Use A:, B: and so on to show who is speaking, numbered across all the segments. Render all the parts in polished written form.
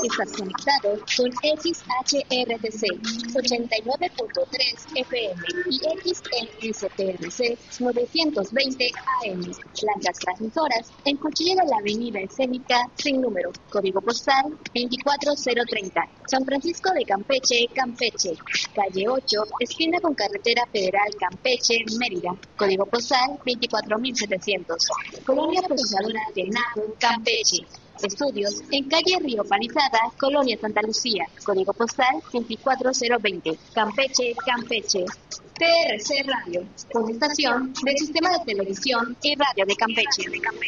A: Estás conectado con XHRTC 89.3 FM y XESTRC 920 AM. Plantas transmisoras en Cuchilla de la Avenida Escénica sin número. Código postal 24030. San Francisco de Campeche, Campeche. Calle 8, esquina con Carretera Federal Campeche, Mérida. Código postal 24700. Colonia Procesadora de Napo, Campeche. Estudios en calle Río Palizada, Colonia Santa Lucía. Código postal 24020. Campeche, Campeche. TRC Radio, una estación del Sistema de Televisión y Radio de Campeche.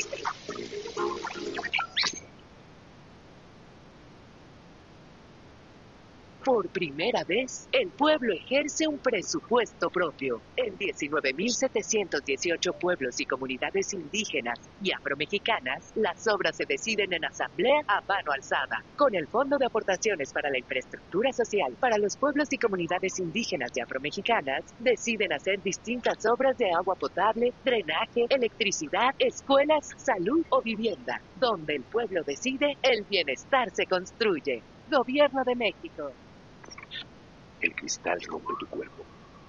B: Por primera vez, el pueblo ejerce un presupuesto propio. En 19.718 pueblos y comunidades indígenas y afromexicanas, las obras se deciden en asamblea a mano alzada. Con el Fondo de Aportaciones para la Infraestructura Social para los pueblos y comunidades indígenas y afromexicanas, deciden hacer distintas obras de agua potable, drenaje, electricidad, escuelas, salud o vivienda. Donde el pueblo decide, el bienestar se construye. Gobierno de México.
C: El cristal rompe tu cuerpo,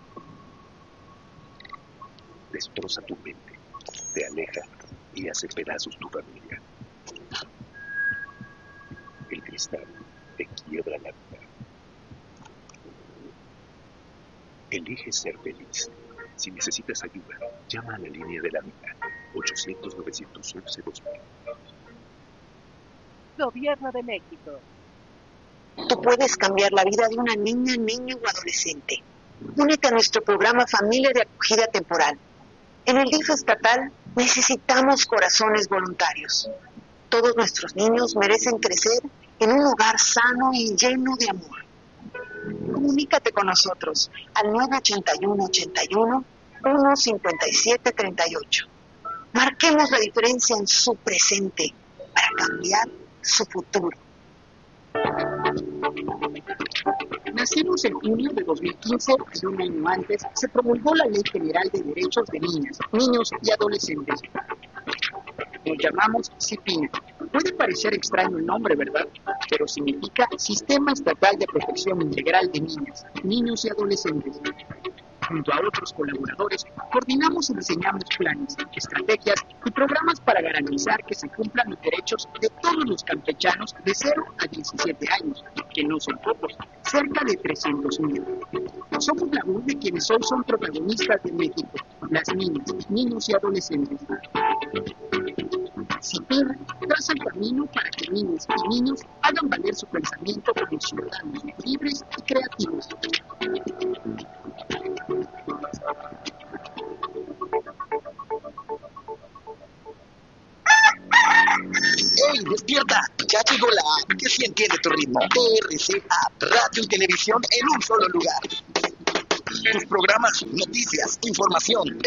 C: destroza tu mente, te aleja y hace pedazos tu familia. El cristal te quiebra la vida. Elige ser feliz. Si necesitas ayuda, llama a la línea de la vida, 800-911-2000.
B: Gobierno de México.
D: Tú puedes cambiar la vida de una niña, niño o adolescente. Únete a nuestro programa Familia de Acogida Temporal. En el DIF estatal necesitamos corazones voluntarios. Todos nuestros niños merecen crecer en un hogar sano y lleno de amor. Comunícate con nosotros al 981-81-15738. Marquemos la diferencia en su presente para cambiar su futuro.
E: Nacimos en junio de 2015 y un año antes se promulgó la Ley General de Derechos de Niñas, Niños y Adolescentes. Nos llamamos CIPINA. Puede parecer extraño el nombre, ¿verdad? Pero significa Sistema Estatal de Protección Integral de Niñas, Niños y Adolescentes. Junto a otros colaboradores, coordinamos y diseñamos planes, estrategias y programas para garantizar que se cumplan los derechos de todos los campechanos de 0 a 17 años, que no son pocos, cerca de 300,000. Somos la voz de quienes hoy son protagonistas de México, las niñas, niños y adolescentes. CIPINA traza el camino para que niñas y niños hagan valer su pensamiento como ciudadanos libres y creativos.
F: ¡Ey, despierta! Ya llegó la app que sí entiende tu ritmo. TRC App, radio y televisión en un solo lugar. Tus programas, noticias, información.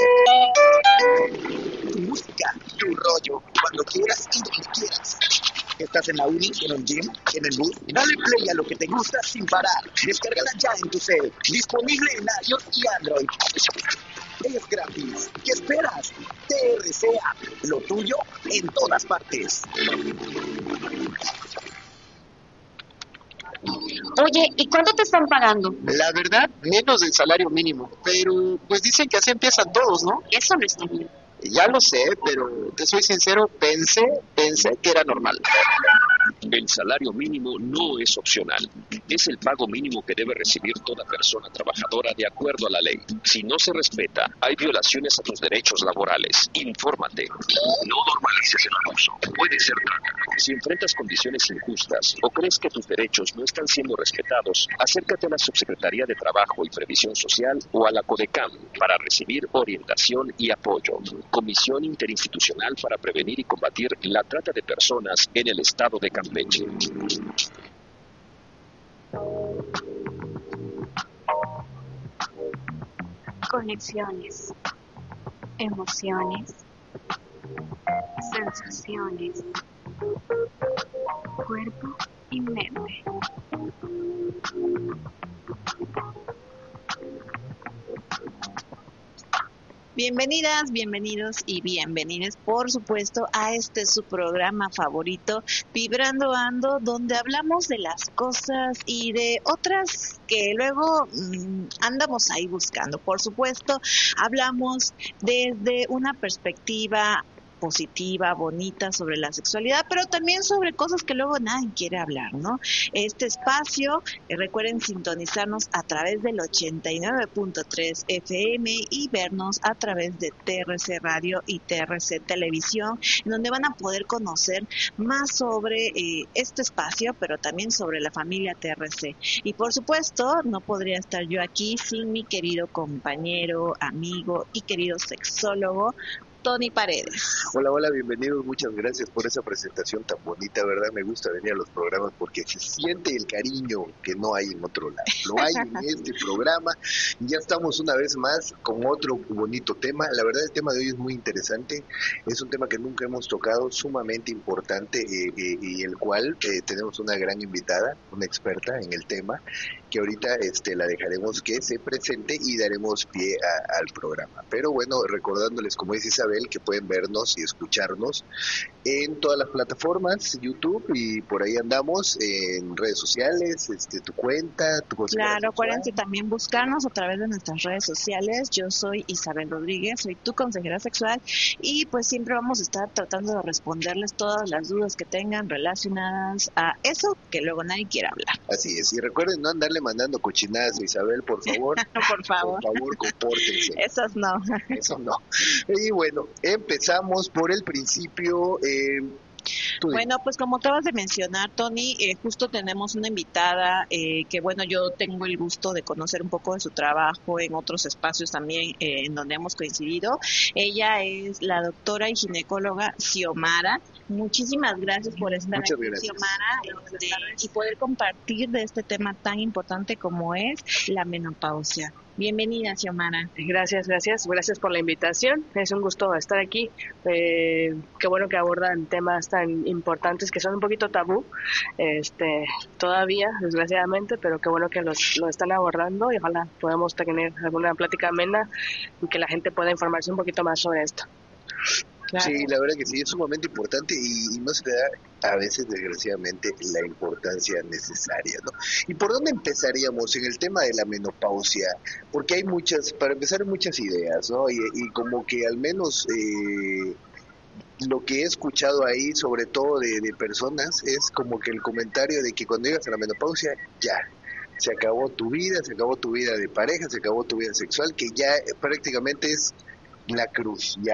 F: Tu música, tu rollo, cuando quieras y donde quieras. ¿Estás en la uni, en el gym, en el bus? Dale play a lo que te gusta sin parar. Descárgala ya en tu cel. Disponible en iOS y Android. Es gratis. ¿Qué esperas? TRC App, lo tuyo en todas partes.
D: Oye, ¿y cuánto te están pagando?
E: La verdad, menos del salario mínimo. Pero, pues dicen que así empiezan todos, ¿no?
D: Eso no está bien.
E: Ya lo sé, pero te soy sincero, pensé que era normal.
C: El salario mínimo no es opcional. Es el pago mínimo que debe recibir toda persona trabajadora de acuerdo a la ley. Si no se respeta, hay violaciones a tus derechos laborales. Infórmate. No normalices el abuso. Puede ser daño. Si enfrentas condiciones injustas o crees que tus derechos no están siendo respetados, acércate a la Subsecretaría de Trabajo y Previsión Social o a la CODECAM para recibir orientación y apoyo. Comisión Interinstitucional para Prevenir y Combatir la Trata de Personas en el Estado de Campeche.
G: Conexiones, emociones, sensaciones, cuerpo y mente.
H: Bienvenidas, bienvenidos y bienvenidas, por supuesto, a su programa favorito, Vibrando Ando, donde hablamos de las cosas y de otras que luego andamos ahí buscando. Por supuesto, hablamos desde una perspectiva positiva, bonita sobre la sexualidad, pero también sobre cosas que luego nadie quiere hablar, ¿no? Este espacio, recuerden sintonizarnos a través del 89.3 FM y vernos a través de TRC Radio y TRC Televisión, en donde van a poder conocer más sobre este espacio, pero también sobre la familia TRC. Y por supuesto, no podría estar yo aquí sin mi querido compañero, amigo y querido sexólogo, Tony Paredes.
I: Hola, hola, bienvenidos, muchas gracias por esa presentación tan bonita, ¿verdad? Me gusta venir a los programas porque se siente el cariño que no hay en otro lado. Lo hay en este programa. Ya estamos una vez más con otro bonito tema. La verdad, el tema de hoy es muy interesante. Es un tema que nunca hemos tocado, sumamente importante, y el cual tenemos una gran invitada, una experta en el tema, que ahorita la dejaremos que se presente y daremos pie al programa. Pero bueno, recordándoles, como dice Isabel, que pueden vernos y escucharnos en todas las plataformas, YouTube, y por ahí andamos en redes sociales, tu cuenta, tu cosa.
H: Claro, acuérdense también buscarnos a través de nuestras redes sociales. Yo soy Isabel Rodríguez, soy tu consejera sexual, y pues siempre vamos a estar tratando de responderles todas las dudas que tengan relacionadas a eso que luego nadie quiere hablar.
I: Así es, y recuerden no andarle mandando cochinadas a Isabel, por favor.
H: Por favor.
I: Por favor, compórtense.
H: Esas no.
I: Eso no. Y bueno, empezamos por el principio.
H: Bueno, pues como acabas de mencionar, Tony, justo tenemos una invitada que, bueno, yo tengo el gusto de conocer un poco de su trabajo en otros espacios también en donde hemos coincidido. Ella es la doctora y ginecóloga Xiomara. Muchísimas gracias por estar aquí, Xiomara, y poder compartir de este tema tan importante como es la menopausia. Bienvenida, Xiomara.
J: Gracias por la invitación. Es un gusto estar aquí. Qué bueno que abordan temas tan importantes que son un poquito tabú, todavía, desgraciadamente, pero qué bueno que lo están abordando y ojalá podamos tener alguna plática amena y que la gente pueda informarse un poquito más sobre esto.
I: Claro. Sí, la verdad que sí, es sumamente importante y no se le da a veces, desgraciadamente, la importancia necesaria, ¿no? ¿Y por dónde empezaríamos en el tema de la menopausia? Porque hay para empezar, muchas ideas, ¿no? Y como que al menos lo que he escuchado ahí, sobre todo de personas, es como que el comentario de que cuando llegas a la menopausia, ya, se acabó tu vida de pareja, se acabó tu vida sexual, que ya prácticamente es la cruz, ya.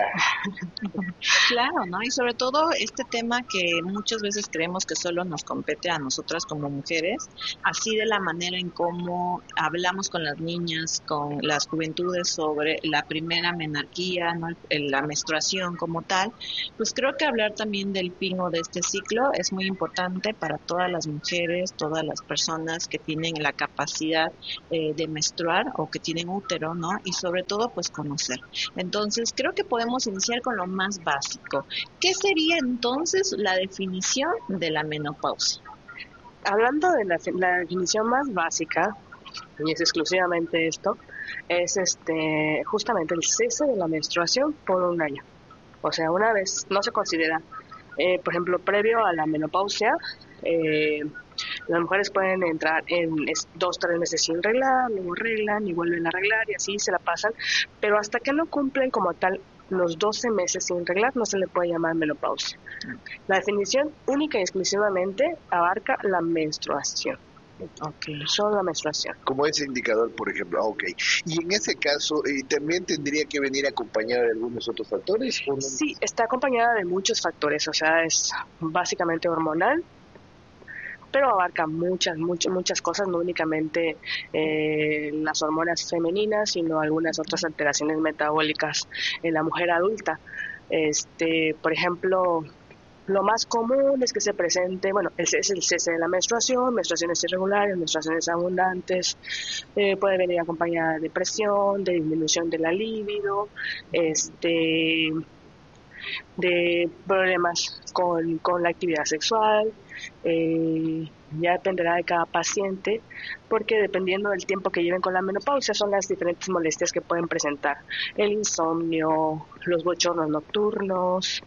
H: Claro, ¿no? Y sobre todo este tema que muchas veces creemos que solo nos compete a nosotras como mujeres, así de la manera en cómo hablamos con las niñas, con las juventudes sobre la primera menarquía, ¿no? La menstruación como tal, pues creo que hablar también del fin o de este ciclo es muy importante para todas las mujeres, todas las personas que tienen la capacidad de menstruar o que tienen útero, ¿no? Y sobre todo, pues conocer. Entonces, creo que podemos iniciar con lo más básico. ¿Qué sería entonces la definición de la menopausia?
J: Hablando de la definición más básica, y es exclusivamente esto, es justamente el cese de la menstruación por un año. O sea, una vez no se considera, por ejemplo, previo a la menopausia, las mujeres pueden entrar en 2-3 meses sin reglar, luego arreglan y vuelven a arreglar y así se la pasan, pero hasta que no cumplen como tal los 12 meses sin reglar no se le puede llamar menopausia. La definición única y exclusivamente abarca la menstruación.
H: Okay.
J: Solo la menstruación.
I: Como ese indicador, por ejemplo. Okay. Y en ese caso, ¿también tendría que venir acompañada de algunos otros factores? ¿O no?
J: Sí, está acompañada de muchos factores, o sea, es básicamente hormonal, pero abarca muchas cosas, no únicamente las hormonas femeninas, sino algunas otras alteraciones metabólicas en la mujer adulta. Por ejemplo, lo más común es que se presente, es el cese de la menstruación, menstruaciones irregulares, menstruaciones abundantes, puede venir acompañada de depresión, de disminución de la libido, de problemas con la actividad sexual. Ya dependerá de cada paciente, porque dependiendo del tiempo que lleven con la menopausia son las diferentes molestias que pueden presentar: el insomnio, los bochornos nocturnos,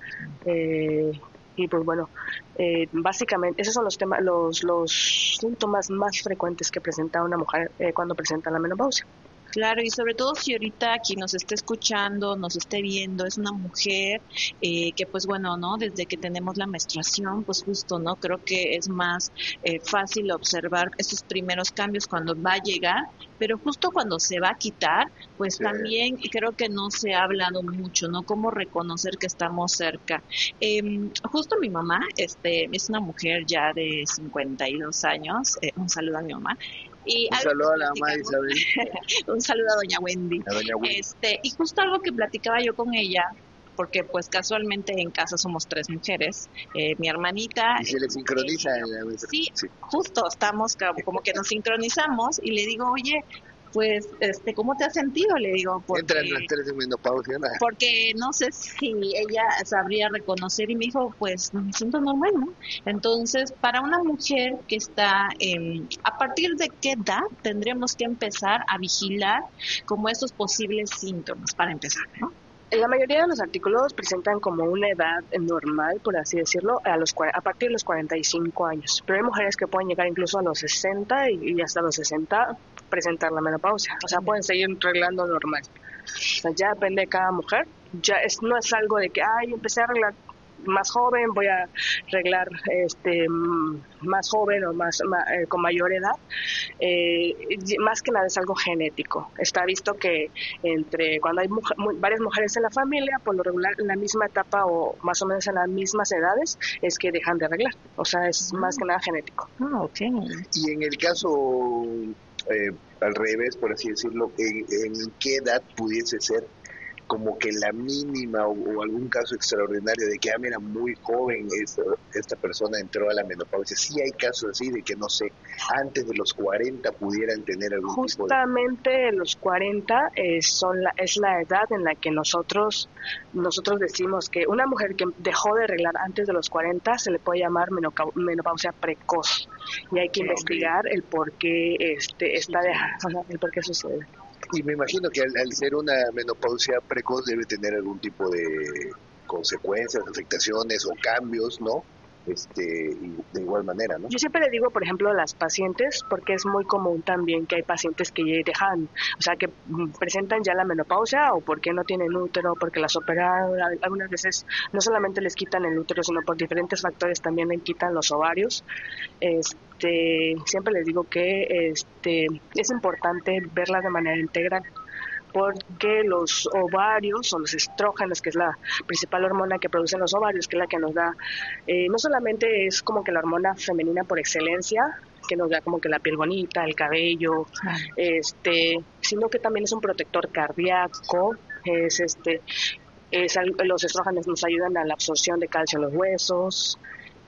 J: y pues bueno, básicamente esos son los síntomas más frecuentes que presenta una mujer cuando presenta la menopausia.
H: Claro, y sobre todo si ahorita quien nos esté escuchando, nos esté viendo, es una mujer que pues bueno, ¿no? Desde que tenemos la menstruación, pues justo, ¿no? Creo que es más fácil observar esos primeros cambios cuando va a llegar, pero justo cuando se va a quitar, pues también creo que no se ha hablado mucho, ¿no? Cómo reconocer que estamos cerca. Justo mi mamá, es una mujer ya de 52 años, un saludo a mi mamá. Y
I: un saludo a la mamá Isabel.
H: Un saludo a doña Wendy. Y justo algo que platicaba yo con ella, porque pues casualmente en casa somos 3 mujeres, mi hermanita...
I: Y se le sincroniza.
H: Sí, justo estamos como que nos sincronizamos y le digo, oye, pues, ¿cómo te has sentido? Le digo, porque...
I: Entran las 3 de menopausia.
H: Porque no sé si ella sabría reconocer, y me dijo, pues, me siento normal, ¿no? Entonces, para una mujer que está, ¿a partir de qué edad tendríamos que empezar a vigilar como esos posibles síntomas para empezar, ¿no?
J: La mayoría de los artículos presentan como una edad normal, por así decirlo, a partir de los 45 años. Pero hay mujeres que pueden llegar incluso a los 60 y hasta los 60 presentar la menopausia. O sea, pueden seguir arreglando normal. O sea, ya depende de cada mujer. No es algo de que, empecé a arreglar más joven, voy a arreglar más joven o con mayor edad. Más que nada es algo genético. Está visto que cuando hay varias mujeres en la familia, por lo regular en la misma etapa o más o menos en las mismas edades, es que dejan de arreglar. O sea, es más que nada genético.
H: Okay.
I: Y en el caso al revés, por así decirlo, ¿en qué edad pudiese ser como que la mínima o algún caso extraordinario de que mira, muy joven esta persona entró a la menopausia? Sí hay casos así de que, no sé, antes de los 40 pudieran tener algún
J: Justamente
I: tipo de...
J: los 40 es la edad en la que nosotros decimos que una mujer que dejó de arreglar antes de los 40 se le puede llamar menopausia precoz, y hay que investigar el por qué el por qué sucede.
I: Y me imagino que al ser una menopausia precoz debe tener algún tipo de consecuencias, afectaciones o cambios, ¿no? De igual manera, ¿no?
J: Yo siempre le digo, por ejemplo, a las pacientes, porque es muy común también que hay pacientes que dejan, o sea, que presentan ya la menopausia, o porque no tienen útero, porque las operaron. Algunas veces no solamente les quitan el útero, sino por diferentes factores también les quitan los ovarios. Siempre les digo que es importante verlas de manera integral, porque los ovarios o los estrógenos, que es la principal hormona que producen los ovarios, que es la que nos da, no solamente es como que la hormona femenina por excelencia, que nos da como que la piel bonita, el cabello, sino que también es un protector cardíaco, los estrógenos nos ayudan a la absorción de calcio en los huesos.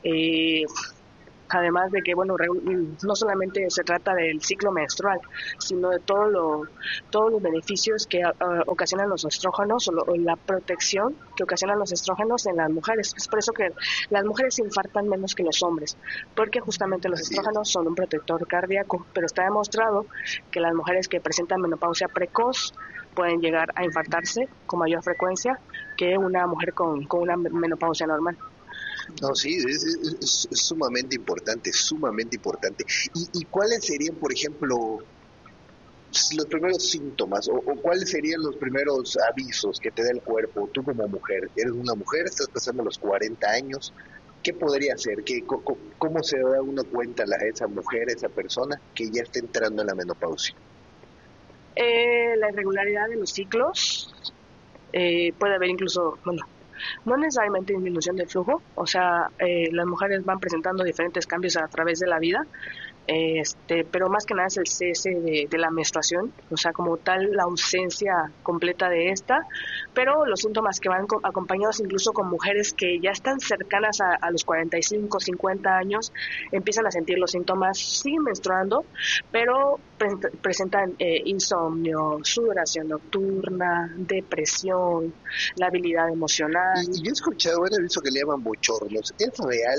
J: Además de que, bueno, no solamente se trata del ciclo menstrual, sino de todos los beneficios que ocasionan los estrógenos o la protección que ocasionan los estrógenos en las mujeres. Es por eso que las mujeres se infartan menos que los hombres, porque justamente los estrógenos son un protector cardíaco, pero está demostrado que las mujeres que presentan menopausia precoz pueden llegar a infartarse con mayor frecuencia que una mujer con una menopausia normal.
I: No, sí, es sumamente importante, sumamente importante. ¿Y cuáles serían, por ejemplo, los primeros síntomas o cuáles serían los primeros avisos que te da el cuerpo? Tú como mujer, eres una mujer, estás pasando los 40 años, ¿qué podría ser? ¿Cómo se da uno cuenta esa mujer, esa persona que ya está entrando en la menopausia?
J: La irregularidad de los ciclos, puede haber incluso, no necesariamente disminución del flujo, o sea, las mujeres van presentando diferentes cambios a través de la vida, pero más que nada es el cese de la menstruación, o sea, como tal la ausencia completa de esta, pero los síntomas que van acompañados incluso con mujeres que ya están cercanas a los 45, 50 años, empiezan a sentir los síntomas, siguen menstruando, pero presentan insomnio, sudoración nocturna, depresión, labilidad emocional,
I: Y yo he escuchado, bueno, he visto que le llaman bochornos. ¿Es real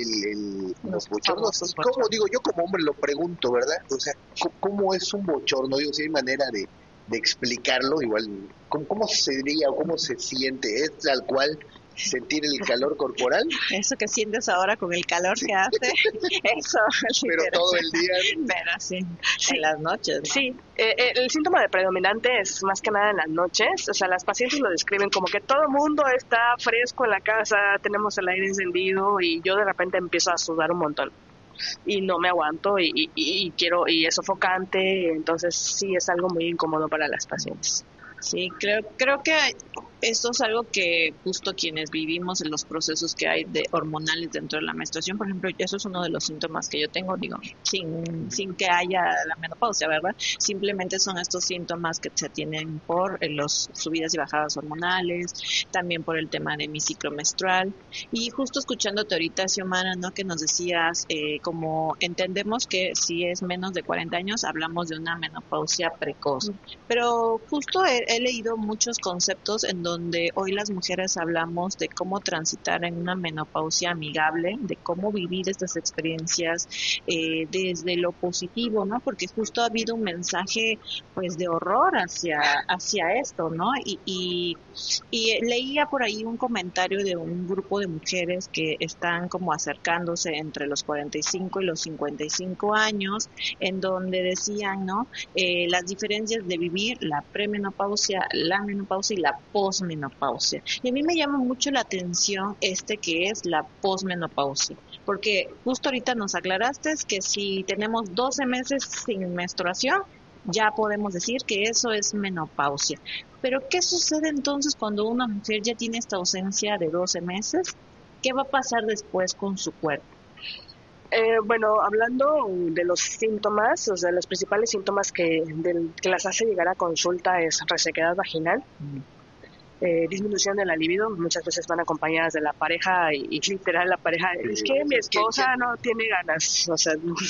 I: los bochornos? ¿Y cómo, digo, yo como hombre lo pregunto, ¿verdad? O sea, ¿cómo es un bochorno? Digo, si hay manera de explicarlo, igual, ¿cómo sería o cómo se siente? ¿Es tal cual sentir el calor corporal?
H: Eso que sientes ahora con el calor que hace, eso.
I: Pero todo el día.
H: Pero sí, en las noches, ¿no?
J: Sí, el síntoma de predominante es más que nada en las noches. O sea, las pacientes lo describen como que todo el mundo está fresco en la casa, tenemos el aire encendido y yo de repente empiezo a sudar un montón y no me aguanto y quiero, y es sofocante. Entonces sí es algo muy incómodo para las pacientes.
H: Sí, creo que esto es algo que justo quienes vivimos en los procesos que hay de hormonales dentro de la menstruación, por ejemplo, eso es uno de los síntomas que yo tengo, digo, sin que haya la menopausia, ¿verdad? Simplemente son estos síntomas que se tienen por los subidas y bajadas hormonales, también por el tema de mi ciclo menstrual. Y justo escuchándote ahorita, Xiomara, ¿no? Que nos decías, como entendemos que si es menos de 40 años, hablamos de una menopausia precoz. Pero justo he leído muchos conceptos en donde hoy las mujeres hablamos de cómo transitar en una menopausia amigable, de cómo vivir estas experiencias desde lo positivo, ¿no? Porque justo ha habido un mensaje, pues, de horror hacia esto, ¿no? Y leía por ahí un comentario de un grupo de mujeres que están como acercándose entre los 45 y los 55 años, en donde decían, ¿no? Las diferencias de vivir la premenopausia, la menopausia y la posmenopausia. Y a mí me llama mucho la atención que es la posmenopausia, porque justo ahorita nos aclaraste que si tenemos 12 meses sin menstruación, ya podemos decir que eso es menopausia. Pero ¿qué sucede entonces cuando una mujer ya tiene esta ausencia de 12 meses? ¿Qué va a pasar después con su cuerpo?
J: Bueno, hablando de los síntomas, o sea, los principales síntomas que las hace llegar a consulta es resequedad vaginal, disminución de la libido, muchas veces van acompañadas de la pareja y literal la pareja, es que mi esposa no tiene ganas, o sea,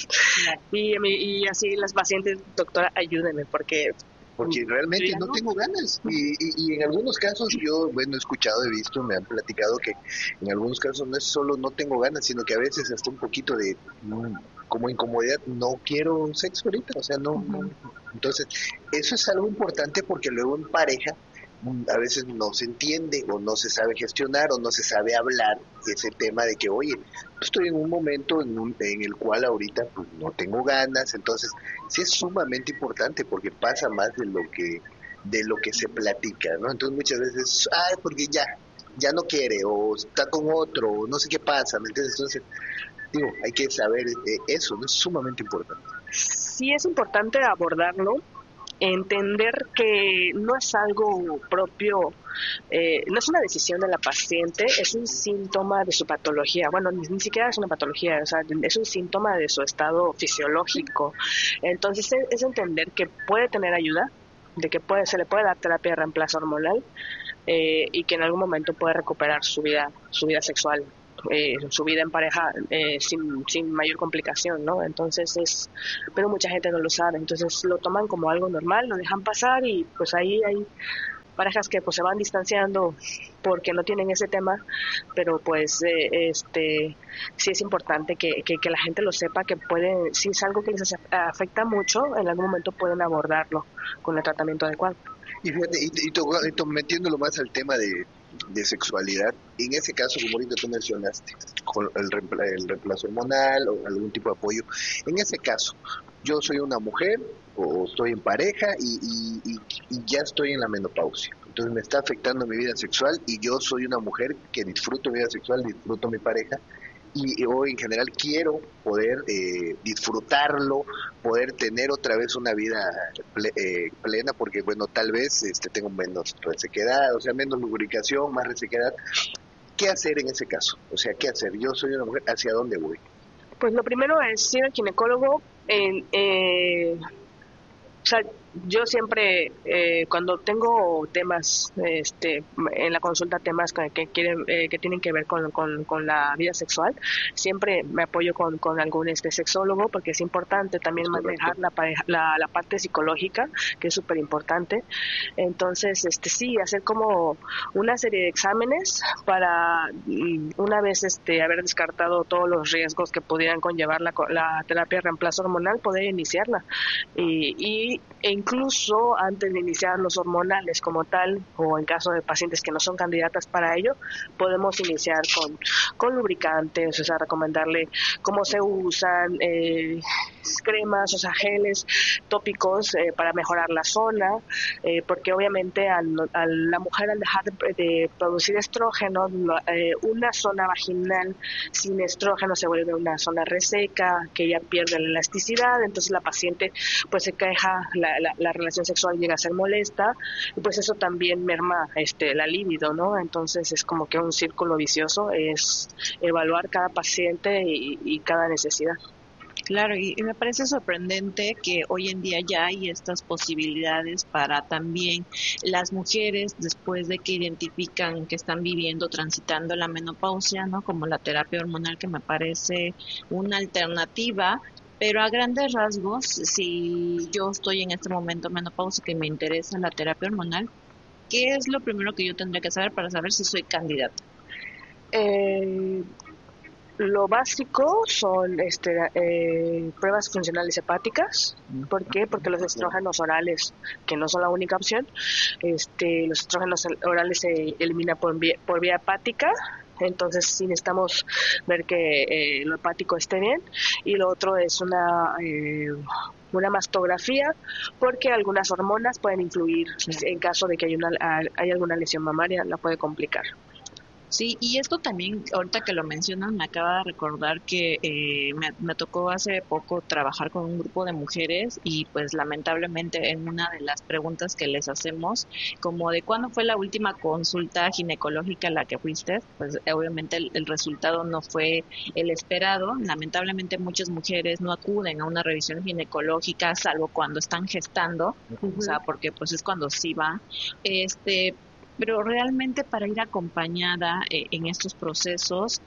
J: y así las pacientes, doctora, ayúdenme, porque
I: realmente no tengo ganas. Y en algunos casos yo, he escuchado, he visto, me han platicado que en algunos casos no es solo no tengo ganas, sino que a veces hasta un poquito de como incomodidad, no quiero sexo ahorita, o sea, no. Entonces, eso es algo importante porque luego en pareja a veces no se entiende o no se sabe gestionar o no se sabe hablar ese tema de que, oye, estoy en un momento en el cual ahorita pues no tengo ganas. Entonces sí es sumamente importante porque pasa más de lo que se platica, ¿no? Entonces muchas veces, porque ya no quiere o está con otro o no sé qué pasa, ¿me entiendes? Entonces digo, hay que saber eso, ¿no? Es sumamente importante.
J: Sí es importante abordarlo, entender que no es algo propio, no es una decisión de la paciente, es un síntoma de su patología. Bueno, ni siquiera es una patología, o sea, es un síntoma de su estado fisiológico. Entonces es entender que puede tener ayuda, de que se le puede dar terapia de reemplazo hormonal, y que en algún momento puede recuperar su vida sexual, su vida en pareja, sin mayor complicación, ¿no? Entonces pero mucha gente no lo sabe, entonces lo toman como algo normal, lo dejan pasar y pues ahí hay parejas que pues se van distanciando porque no tienen ese tema, pero pues sí es importante que la gente lo sepa, que si es algo que les afecta mucho, en algún momento pueden abordarlo con el tratamiento adecuado.
I: Y fíjate, metiéndolo más al tema de sexualidad, en ese caso, como ahorita tú mencionaste, con el reemplazo hormonal o algún tipo de apoyo, en ese caso, yo soy una mujer o estoy en pareja y ya estoy en la menopausia, entonces me está afectando mi vida sexual y yo soy una mujer que disfruto mi vida sexual, disfruto mi pareja y hoy en general quiero poder disfrutarlo, poder tener otra vez una vida plena, porque bueno, tal vez tengo menos resequedad, o sea, menos lubricación, más resequedad. ¿Qué hacer en ese caso? O sea, ¿qué hacer? Yo soy una mujer, ¿hacia dónde voy?
J: Pues lo primero es ir al ginecólogo, o sea, yo siempre, cuando tengo temas, en la consulta, temas que quieren, que tienen que ver con la vida sexual, siempre me apoyo con algún sexólogo, porque es importante también manejar la parte psicológica, que es súper importante. Entonces, sí, hacer como una serie de exámenes para, una vez haber descartado todos los riesgos que pudieran conllevar la terapia de reemplazo hormonal, poder iniciarla. E incluso antes de iniciar los hormonales como tal, o en caso de pacientes que no son candidatas para ello, podemos iniciar con lubricantes, o sea, recomendarle cómo se usan, cremas, o sea, geles tópicos para mejorar la zona, porque obviamente a la mujer, al dejar de producir estrógeno, una zona vaginal sin estrógeno se vuelve una zona reseca, que ya pierde la elasticidad, entonces la paciente pues se queja, la relación sexual llega a ser molesta, y pues eso también merma la libido, ¿no? Entonces es como que un círculo vicioso, es evaluar cada paciente y cada necesidad.
H: Claro, y me parece sorprendente que hoy en día ya hay estas posibilidades para también las mujeres, después de que identifican que están viviendo, transitando la menopausia, ¿no? Como la terapia hormonal, que me parece una alternativa. Pero a grandes rasgos, si yo estoy en este momento menopausia, que me interesa la terapia hormonal, ¿qué es lo primero que yo tendría que saber para saber si soy candidata?
J: Lo básico son pruebas funcionales hepáticas. ¿Por qué? Porque los estrógenos orales, que no son la única opción, los estrógenos orales se eliminan por vía hepática. Entonces sí necesitamos ver que lo hepático esté bien. Y lo otro es una mastografía, porque algunas hormonas pueden influir. En caso de que hay alguna lesión mamaria, la puede complicar.
H: Sí, y esto también, ahorita que lo mencionas, me acaba de recordar que me tocó hace poco trabajar con un grupo de mujeres, y pues lamentablemente en una de las preguntas que les hacemos, como de cuándo fue la última consulta ginecológica a la que fuiste, pues obviamente el resultado no fue el esperado. Lamentablemente muchas mujeres no acuden a una revisión ginecológica, salvo cuando están gestando, o sea, porque pues es cuando sí va, pero realmente para ir acompañada en estos procesos,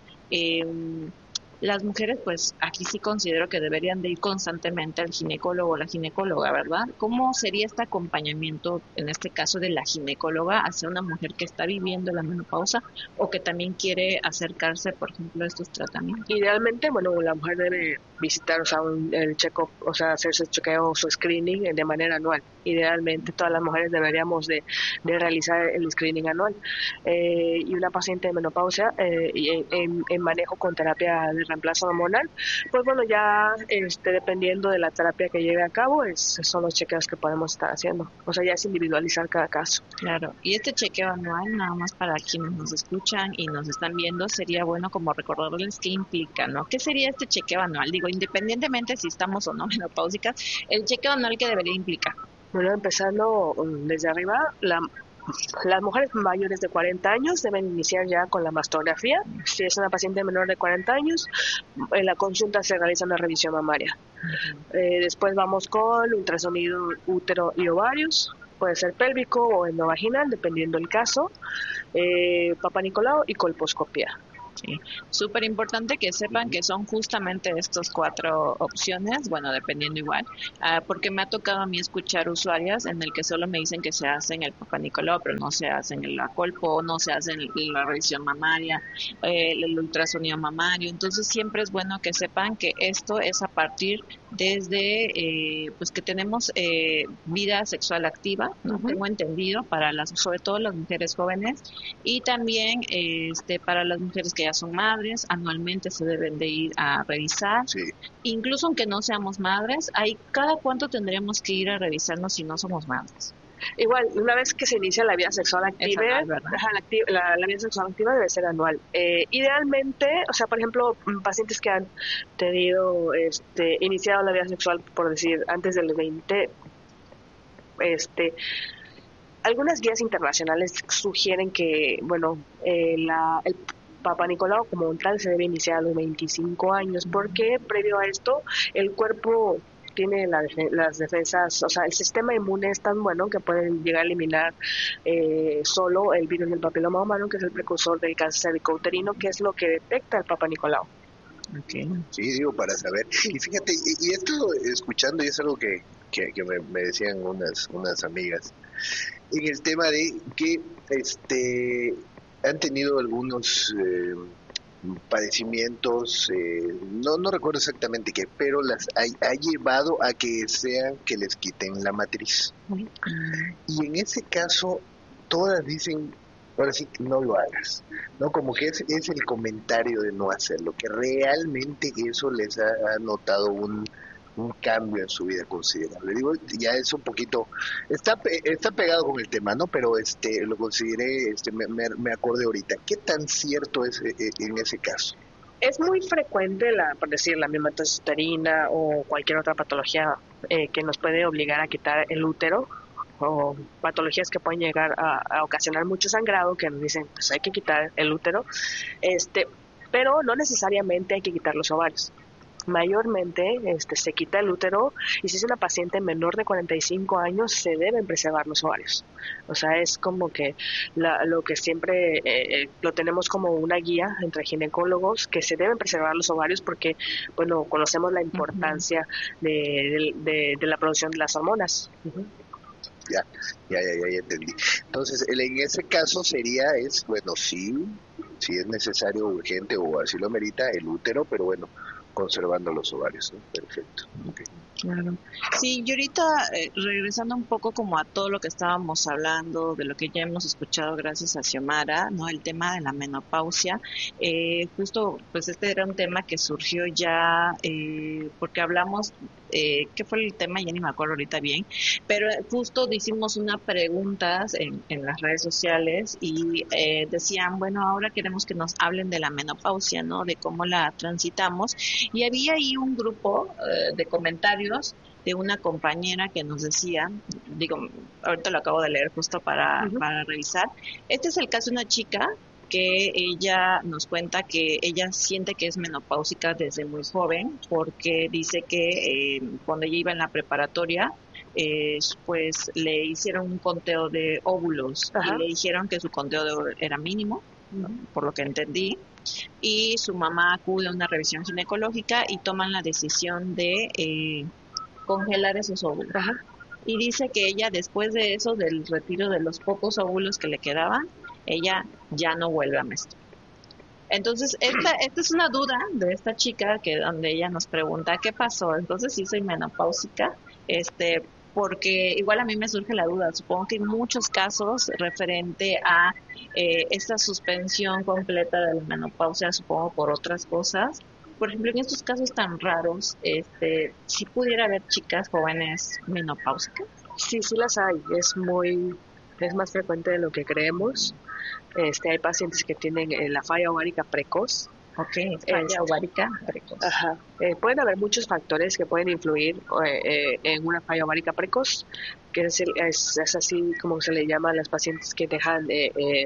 H: las mujeres, pues aquí sí considero que deberían de ir constantemente al ginecólogo o la ginecóloga, ¿verdad? ¿Cómo sería este acompañamiento, en este caso de la ginecóloga, hacia una mujer que está viviendo la menopausa o que también quiere acercarse, por ejemplo, a estos tratamientos?
J: Idealmente, bueno, la mujer debe visitar, o sea, el check-up, o sea, hacerse el chequeo o su screening de manera anual. Idealmente, todas las mujeres deberíamos de realizar el screening anual. Y una paciente de menopausia en manejo con terapia de reemplazo hormonal, pues bueno, ya dependiendo de la terapia que lleve a cabo, son los chequeos que podemos estar haciendo. O sea, ya es individualizar cada caso.
H: Claro, y este chequeo anual, nada más para quienes nos escuchan y nos están viendo, sería bueno como recordarles qué implica, ¿no? ¿Qué sería este chequeo anual? Digo, independientemente si estamos o no menopáusicas, el chequeo anual, ¿qué debería implicar?
J: Bueno, empezando desde arriba, las mujeres mayores de 40 años deben iniciar ya con la mastografía. Si es una paciente menor de 40 años, en la consulta se realiza una revisión mamaria. Después vamos con ultrasonido útero y ovarios, puede ser pélvico o endovaginal, dependiendo del caso, Papa Nicolau y colposcopía.
H: Sí. Súper importante que sepan que son justamente estas 4 opciones, bueno, dependiendo igual, porque me ha tocado a mí escuchar usuarias en el que solo me dicen que se hacen el Papa Nicolau, pero no se hacen el colpo, no se hacen la revisión mamaria, el ultrasonido mamario. Entonces siempre es bueno que sepan que esto es a partir desde pues que tenemos vida sexual activa, ¿no? Tengo entendido, para sobre todo las mujeres jóvenes, y también para las mujeres que ya son madres, anualmente se deben de ir a revisar.
I: Sí.
H: Incluso aunque no seamos madres, ¿cada cuánto tendríamos que ir a revisarnos si no somos madres?
J: Igual, una vez que se inicia la vida sexual activa, la vida sexual activa debe ser anual. Idealmente, o sea, por ejemplo, pacientes que han tenido, iniciado la vida sexual, por decir, antes del 20, algunas guías internacionales sugieren que, bueno, el Papa Nicolau como tal se debe iniciar a los 25 años, porque previo a esto el cuerpo tiene las defensas, o sea, el sistema inmune es tan bueno que pueden llegar a eliminar solo el virus del papiloma humano, que es el precursor del cáncer cervicouterino, que es lo que detecta el Papa Nicolau.
I: Okay. Sí, digo, para saber. Y fíjate, y esto escuchando, y es algo que me decían unas amigas, en el tema de que han tenido algunos padecimientos, no recuerdo exactamente qué, pero las ha llevado a que les quiten la matriz. Y en ese caso, todas dicen, ahora sí, no lo hagas, ¿no? Como que es el comentario de no hacerlo, que realmente eso les ha notado un cambio en su vida considerable. Digo, ya es un poquito, está pegado con el tema, ¿no? Pero lo consideré, me acordé ahorita. ¿Qué tan cierto es en ese caso?
J: Es muy frecuente, por decir, la miomatosis uterina o cualquier otra patología que nos puede obligar a quitar el útero, o patologías que pueden llegar a ocasionar mucho sangrado, que nos dicen, pues hay que quitar el útero, pero no necesariamente hay que quitar los ovarios. Mayormente se quita el útero, y si es una paciente menor de 45 años se deben preservar los ovarios. O sea, es como que lo que siempre lo tenemos como una guía entre ginecólogos, que se deben preservar los ovarios porque, bueno, conocemos la importancia de la producción de las hormonas.
I: Ya entendí. Entonces, en ese caso bueno, sí es necesario, urgente o así lo merita el útero, pero bueno, conservando los ovarios, ¿no? Perfecto. Okay.
H: Claro. Sí, y ahorita regresando un poco como a todo lo que estábamos hablando, de lo que ya hemos escuchado gracias a Xiomara, ¿no? El tema de la menopausia, justo pues este era un tema que surgió ya porque hablamos, ¿qué fue el tema? Ya ni me acuerdo ahorita bien, pero justo hicimos unas preguntas en las redes sociales y decían, bueno, ahora queremos que nos hablen de la menopausia, ¿no? De cómo la transitamos, y había ahí un grupo de comentarios de una compañera que nos decía, ahorita lo acabo de leer justo para revisar. Este es el caso de una chica que ella nos cuenta que ella siente que es menopáusica desde muy joven, porque dice que cuando ella iba en la preparatoria, pues le hicieron un conteo de óvulos y le dijeron que su conteo de óvulos era mínimo, por lo que entendí, y su mamá acude a una revisión ginecológica y toman la decisión de congelar esos óvulos. Y dice que ella, después de eso, del retiro de los pocos óvulos que le quedaban, ella ya no vuelve a menstruar. Entonces, esta es una duda de esta chica, que donde ella nos pregunta qué pasó. Entonces, sí soy menopáusica, porque igual a mí me surge la duda. Supongo que hay muchos casos referente a esta suspensión completa de la menopausia, supongo por otras cosas. Por ejemplo, en estos casos tan raros, ¿sí pudiera haber chicas jóvenes menopáusicas?
J: Sí las hay. Es más frecuente de lo que creemos. Hay pacientes que tienen la falla ovárica precoz.
H: Falla ovárica precoz.
J: Pueden haber muchos factores que pueden influir en una falla ovárica precoz, que es así como se le llama a las pacientes que dejan de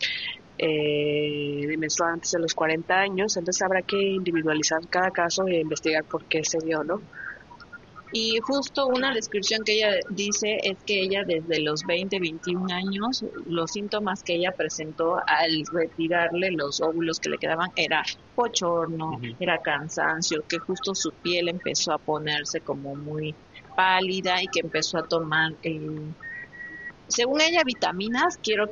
J: menstruar antes de los 40 años. Entonces habrá que individualizar cada caso e investigar por qué se dio, ¿no?
H: Y justo una descripción que ella dice es que ella desde los 20, 21 años, los síntomas que ella presentó al retirarle los óvulos que le quedaban era bochorno, era cansancio, que justo su piel empezó a ponerse como muy pálida y que empezó a tomar, según ella, vitaminas. Quiero